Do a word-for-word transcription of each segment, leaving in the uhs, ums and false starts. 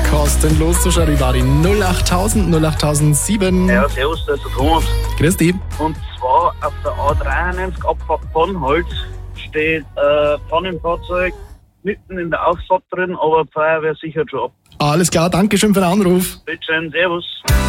Kostenlos zu Charivari null acht null null acht sieben. Ja, servus, das ist der Thomas. Grüß dich. Und zwar auf der A dreiundneunzig Abfahrt Bonholz steht äh, Pannenfahrzeug mitten in der Ausfahrt drin, aber die Feuerwehr sichert schon ab. Alles klar, danke schön für den Anruf. Bitte schön, servus.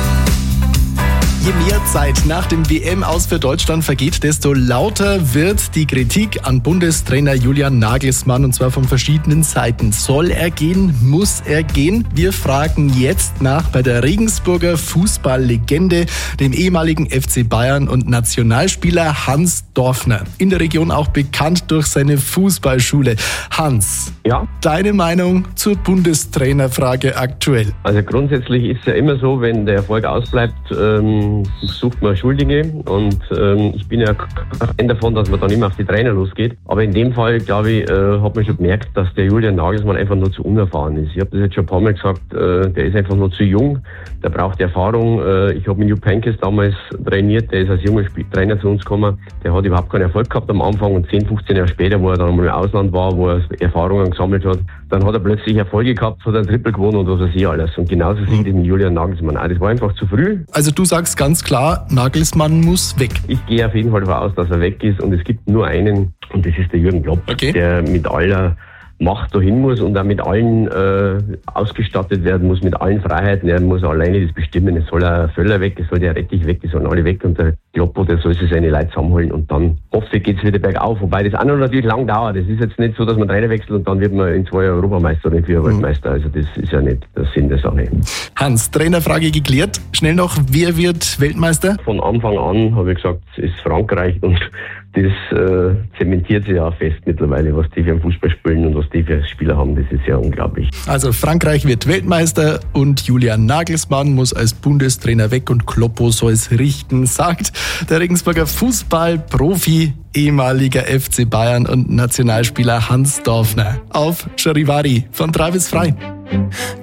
Je mehr Zeit nach dem W M-Aus für Deutschland vergeht, desto lauter wird die Kritik an Bundestrainer Julian Nagelsmann, und zwar von verschiedenen Seiten. Soll er gehen? Muss er gehen? Wir fragen jetzt nach bei der Regensburger Fußballlegende, dem ehemaligen F C Bayern und Nationalspieler Hans Dorfner. In der Region auch bekannt durch seine Fußballschule. Hans, Ja, deine Meinung zur Bundestrainerfrage aktuell? also grundsätzlich ist es ja immer so, wenn der Erfolg ausbleibt, ähm, sucht man Schuldige, und ähm, ich bin ja Fan davon, dass man dann immer auf die Trainer losgeht. Aber in dem Fall, glaube ich, äh, hat man schon gemerkt, dass der Julian Nagelsmann einfach nur zu unerfahren ist. Ich habe das jetzt schon ein paar Mal gesagt, äh, der ist einfach nur zu jung, der braucht Erfahrung. Äh, ich habe mit Jupp Heynckes damals trainiert, der ist als junger Spiel- Trainer zu uns gekommen, der hat überhaupt keinen Erfolg gehabt am Anfang, und zehn, fünfzehn Jahre später, wo er dann mal im Ausland war, wo er Erfahrungen gesammelt hat, dann hat er plötzlich Erfolge gehabt, hat einen Triple gewonnen und was weiß ich alles. Und genauso sieht es mit Julian Nagelsmann auch. Das war einfach zu früh. Also du sagst ganz klar, Nagelsmann muss weg. Ich gehe auf jeden Fall davon aus, dass er weg ist, und es gibt nur einen, und das ist der Jürgen Klopp, Okay. der mit aller Macht dahin muss und auch mit allen äh, ausgestattet werden muss, mit allen Freiheiten. Er muss alleine das bestimmen. Es soll ein Völler weg, es soll der Rettich weg, es sollen alle weg, und der Kloppo, der soll sich seine Leute zusammenholen, und dann hoffe ich, geht es wieder bergauf. Wobei das auch noch natürlich lang dauert. Es ist jetzt nicht so, dass man Trainer wechselt und dann wird man in zwei Jahren Europameister oder in vier Jahren Weltmeister. Also das ist ja nicht der Sinn der Sache. Hans, Trainerfrage geklärt. Schnell noch, wer wird Weltmeister? Von Anfang an habe ich gesagt, es ist Frankreich, und das äh, zementiert sich ja auch fest mittlerweile, was die für einen Fußball spielen und was die für Spieler haben. Das ist ja unglaublich. Also Frankreich wird Weltmeister und Julian Nagelsmann muss als Bundestrainer weg und Kloppo soll es richten, sagt der Regensburger Fußballprofi, ehemaliger F C Bayern und Nationalspieler Hans Dorfner. Auf Charivari, von drei bis frei.